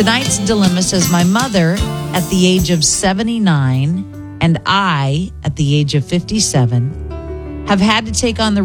Tonight's dilemma says, my mother at the age of 79 and I at the age of 57 have had to take on the